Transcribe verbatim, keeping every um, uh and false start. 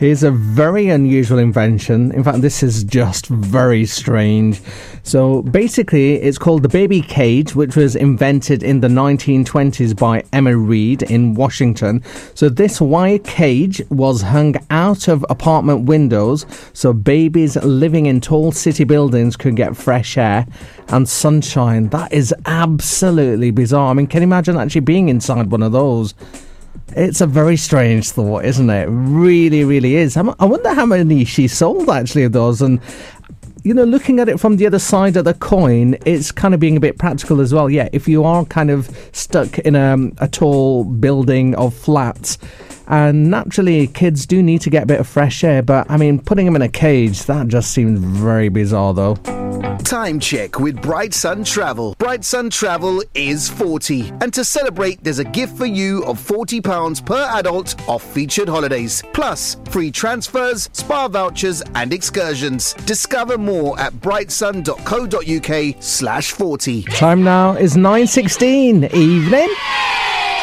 Here's a very unusual invention. In fact, this is just very strange. So basically, it's called the baby cage, which was invented in the nineteen twenties by Emma Reed in Washington. So this wire cage was hung out of apartment windows so babies living in tall city buildings could get fresh air and sunshine. That is absolutely bizarre. I mean, can you imagine actually being inside one of those? It's a very strange thought, isn't it? It really, really is. I wonder how many she sold, actually, of those. And, you know, looking at it from the other side of the coin, it's kind of being a bit practical as well. Yeah, if you are kind of stuck in a, a tall building of flats, and naturally, kids do need to get a bit of fresh air. But, I mean, putting them in a cage, that just seems very bizarre, though. Time check with Bright Sun Travel. Bright Sun Travel is forty. And to celebrate, there's a gift for you of forty pounds per adult off featured holidays. Plus, free transfers, spa vouchers and excursions. Discover more at brightsun.co.uk slash 40. Time now is nine sixteen. Evening.